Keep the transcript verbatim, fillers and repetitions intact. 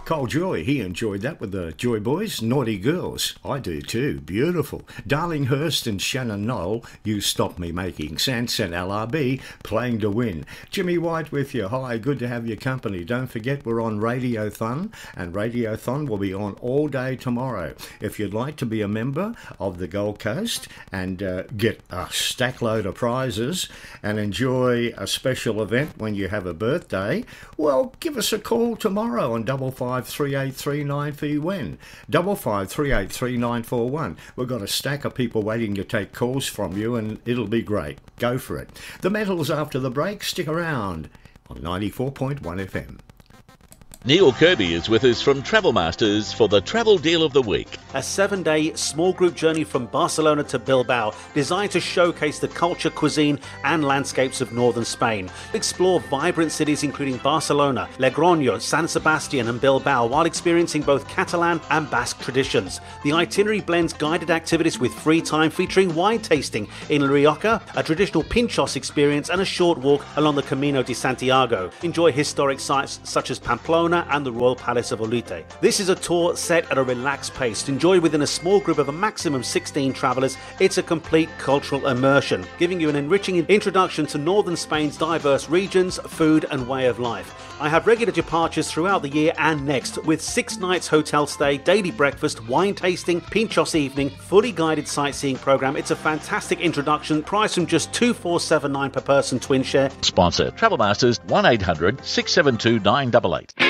Cole Joy, he enjoyed that with the Joy Boys, Naughty Girls. I do too, beautiful. Darlinghurst and Shannon Knoll, You Stop Me Making Sense, and L R B, Playing to Win. Jimmy White with you, hi, good to have your company. Don't forget we're on Radiothon, and Radiothon will be on all day tomorrow. If you'd like to be a member of the Gold Coast and uh, get a stack load of prizes and enjoy a special event when you have a birthday, well, give us a call tomorrow on double five three eight three nine for you win. Double five three eight three nine four one. We've got a stack of people waiting to take calls from you, and it'll be great. Go for it. The Metals after the break. Stick around on ninety-four point one F M. Neil Kirby is with us from Travel Masters for the Travel Deal of the Week. A seven-day small group journey from Barcelona to Bilbao, designed to showcase the culture, cuisine and landscapes of northern Spain. Explore vibrant cities including Barcelona, Logroño, San Sebastian and Bilbao, while experiencing both Catalan and Basque traditions. The itinerary blends guided activities with free time, featuring wine tasting in Rioja, a traditional pinchos experience and a short walk along the Camino de Santiago. Enjoy historic sites such as Pamplona and the Royal Palace of Olite. This is a tour set at a relaxed pace, enjoyed within a small group of a maximum sixteen travellers. It's a complete cultural immersion, giving you an enriching introduction to northern Spain's diverse regions, food and way of life. I have regular departures throughout the year and next, with six nights hotel stay, daily breakfast, wine tasting, pinchos evening, fully guided sightseeing programme. It's a fantastic introduction, price from just two thousand four hundred seventy-nine per person twin share. Sponsor Travel Masters, one eight hundred six seven two nine eight eight.